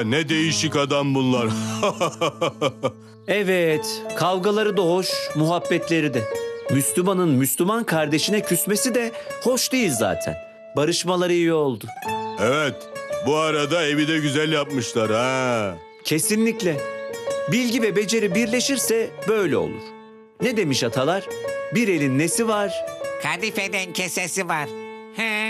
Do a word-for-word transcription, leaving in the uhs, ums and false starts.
Ne değişik adam bunlar. Evet, kavgaları da hoş, muhabbetleri de. Müslümanın Müslüman kardeşine küsmesi de hoş değil zaten. Barışmaları iyi oldu. Evet, bu arada evi de güzel yapmışlar ha. Kesinlikle. Bilgi ve beceri birleşirse böyle olur. Ne demiş atalar? Bir elin nesi var? Kadifeden kesesi var. He.